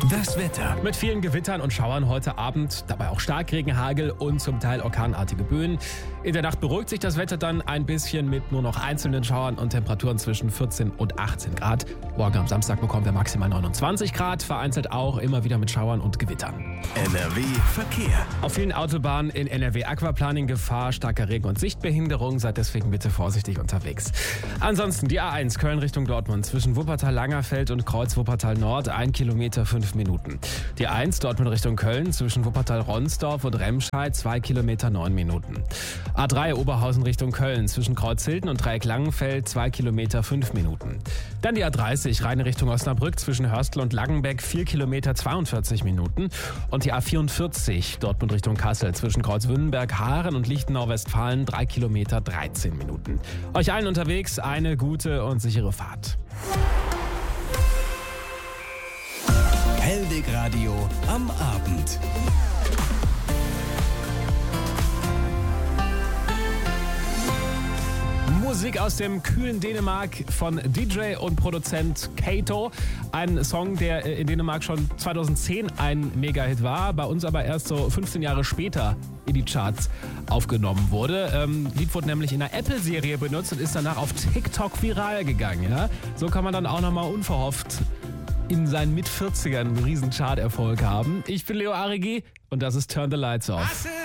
Das Wetter. Mit vielen Gewittern und Schauern heute Abend, dabei auch Starkregen, Hagel und zum Teil orkanartige Böen. In der Nacht beruhigt sich das Wetter dann ein bisschen mit nur noch einzelnen Schauern und Temperaturen zwischen 14 und 18 Grad. Morgen am Samstag bekommen wir maximal 29 Grad, vereinzelt auch immer wieder mit Schauern und Gewittern. NRW Verkehr. Auf vielen Autobahnen in NRW Aquaplaning Gefahr, starker Regen und Sichtbehinderung, seid deswegen bitte vorsichtig unterwegs. Ansonsten die A1 Köln Richtung Dortmund zwischen Wuppertal-Langerfeld und Kreuz Wuppertal Nord 1 Kilometer 5 Minuten. Die 1 Dortmund Richtung Köln zwischen Wuppertal-Ronsdorf und Remscheid 2 Kilometer 9 Minuten. A3 Oberhausen Richtung Köln zwischen Kreuzhilden und Dreieck Langenfeld 2 Kilometer 5 Minuten. Dann die A30 Rheine Richtung Osnabrück zwischen Hörstel und Langenbeck 4 Kilometer 42 Minuten. Und die A44 Dortmund Richtung Kassel zwischen Kreuzwünnenberg, Haaren und Lichtenau-Westfalen 3 Kilometer 13 Minuten. Euch allen unterwegs eine gute und sichere Fahrt. Hellweg Radio am Abend. Musik aus dem kühlen Dänemark von DJ und Produzent Kato. Ein Song, der in Dänemark schon 2010 ein Mega-Hit war, bei uns aber erst so 15 Jahre später in die Charts aufgenommen wurde. Lied wurde nämlich in einer Apple-Serie benutzt und ist danach auf TikTok viral gegangen. Ja? So kann man dann auch nochmal unverhofft in seinen Mit-40ern einen riesen Chart-Erfolg haben. Ich bin Leo Arigi und das ist Turn the Lights Off.